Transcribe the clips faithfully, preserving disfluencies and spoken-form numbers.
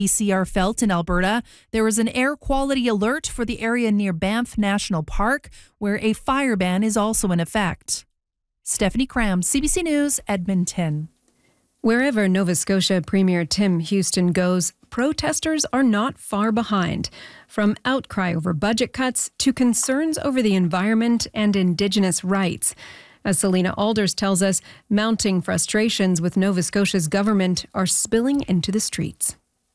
C R felt in Alberta, there was an air quality alert for the area near Banff National Park, where a fire ban is also in effect. Stephanie Cram, C B C News, Edmonton. Wherever Nova Scotia Premier Tim Houston goes, protesters are not far behind. From outcry over budget cuts to concerns over the environment and Indigenous rights. As Selena Alders tells us, mounting frustrations with Nova Scotia's government are spilling into the streets.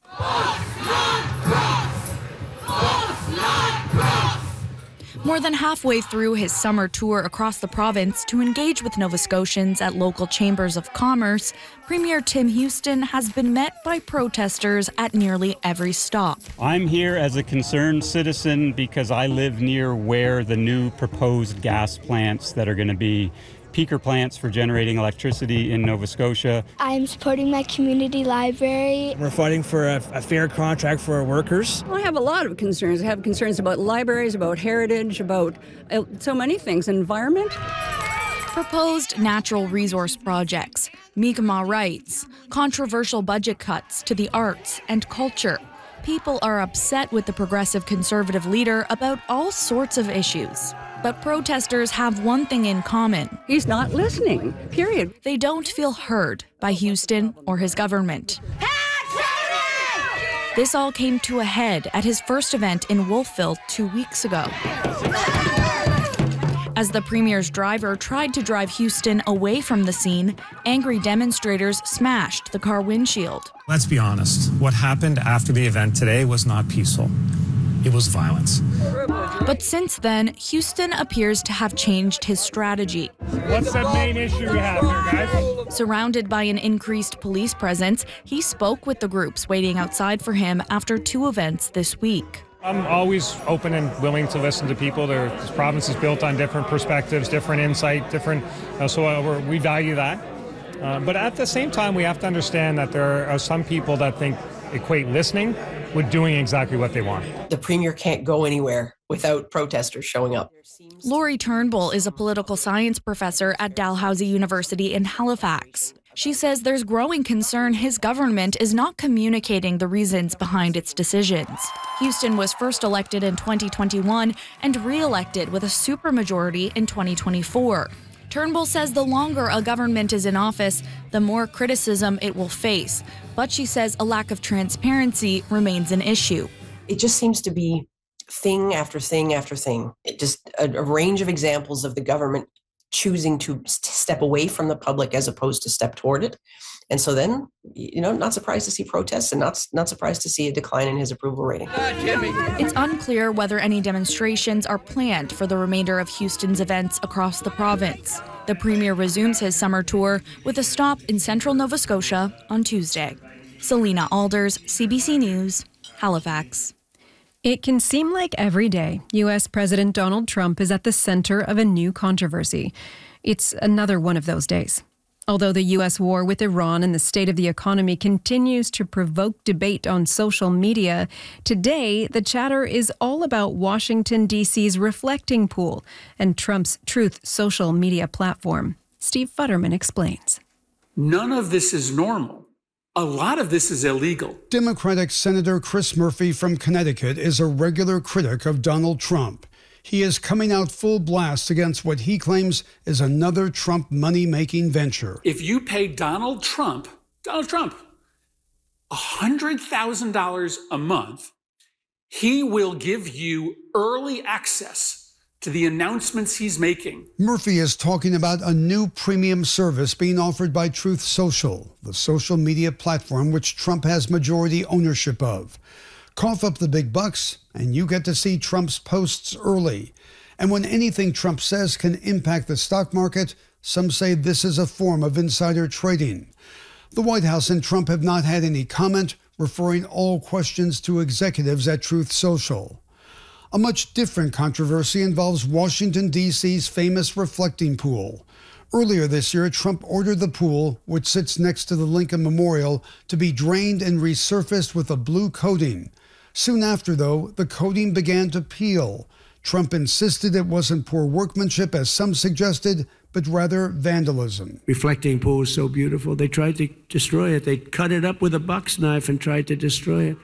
More than halfway through his summer tour across the province to engage with Nova Scotians at local chambers of commerce, Premier Tim Houston has been met by protesters at nearly every stop. I'm here as a concerned citizen because I live near where the new proposed gas plants that are going to be peaker plants for generating electricity in Nova Scotia. I'm supporting my community library. We're fighting for a, a fair contract for our workers. I have a lot of concerns. I have concerns about libraries, about heritage, about uh, so many things, environment. Proposed natural resource projects, Mi'kmaq rights, controversial budget cuts to the arts and culture. People are upset with the progressive conservative leader about all sorts of issues. But protesters have one thing in common. He's not listening, period. They don't feel heard by Houston or his government. This all came to a head at his first event in Wolfville two weeks ago. As the Premier's driver tried to drive Houston away from the scene, angry demonstrators smashed the car windshield. Let's be honest. What happened after the event today was not peaceful. It was violence. But since then, Houston appears to have changed his strategy. What's the main issue you have here, guys? Surrounded by an increased police presence, he spoke with the groups waiting outside for him after two events this week. I'm always open and willing to listen to people. Their, this province is built on different perspectives, different insight, different, uh, so uh, we're, we value that. Uh, but at the same time, we have to understand that there are some people that think equate listening with doing exactly what they want. The Premier can't go anywhere without protesters showing up. Lori Turnbull is a political science professor at Dalhousie University in Halifax. She says there's growing concern his government is not communicating the reasons behind its decisions. Houston was first elected in twenty twenty-one and re-elected with a supermajority in twenty twenty-four. Turnbull says the longer a government is in office, the more criticism it will face. But she says a lack of transparency remains an issue. It just seems to be thing after thing after thing. It just a, a range of examples of the government choosing to step away from the public as opposed to step toward it. And so then, you know, not surprised to see protests and not, not surprised to see a decline in his approval rating. It's unclear whether any demonstrations are planned for the remainder of Houston's events across the province. The Premier resumes his summer tour with a stop in central Nova Scotia on Tuesday. Selena Alders, C B C News, Halifax. It can seem like every day U S President Donald Trump is at the center of a new controversy. It's another one of those days. Although the U S war with Iran and the state of the economy continues to provoke debate on social media, today the chatter is all about Washington, D C's Reflecting Pool and Trump's Truth social media platform. Steve Futterman explains. None of this is normal. A lot of this is illegal. Democratic Senator Chris Murphy from Connecticut is a regular critic of Donald Trump. He is coming out full blast against what he claims is another Trump money-making venture. If you pay Donald Trump, Donald Trump, one hundred thousand dollars a month, he will give you early access to the announcements he's making. Murphy is talking about a new premium service being offered by Truth Social, the social media platform which Trump has majority ownership of. Cough up the big bucks, and you get to see Trump's posts early. And when anything Trump says can impact the stock market, some say this is a form of insider trading. The White House and Trump have not had any comment, referring all questions to executives at Truth Social. A much different controversy involves Washington, D C's famous Reflecting Pool. Earlier this year, Trump ordered the pool, which sits next to the Lincoln Memorial, to be drained and resurfaced with a blue coating. Soon after, though, the coating began to peel. Trump insisted it wasn't poor workmanship, as some suggested, but rather vandalism. Reflecting Pool is so beautiful. They tried to destroy it. They cut it up with a box knife and tried to destroy it.